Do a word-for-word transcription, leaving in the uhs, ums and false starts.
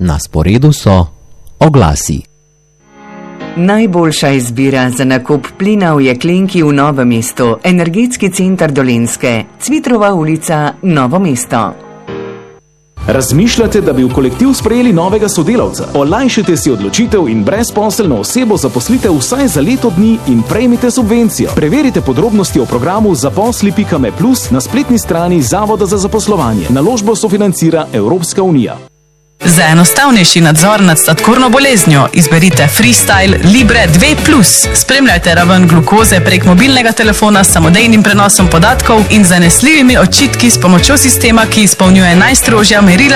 Na sporedu so oglasi. Najboljša izbira za nakup plina v Jeklenki v Novem mestu, Energetski center Dolenjske, Cvitrova ulica, Novo mesto. Razmišljate, da bi v kolektiv sprejeli novega sodelavca? Olajšajte si odločitev in brezposelno osebo zaposlite vsaj za leto dni in prejmite subvencijo. Preverite podrobnosti o programu zaposli pika me plus na spletni strani Zavoda za zaposlovanje. Naložbo sofinancira Evropska unija. Za enostavnejši nadzor nad sladkorno boleznjo izberite Freestyle Libre dva plus. Spremljajte raven glukoze prek mobilnega telefona s samodejnim prenosom podatkov in zanesljivimi očitki s pomočjo sistema, ki izpolnjuje najstrožja merila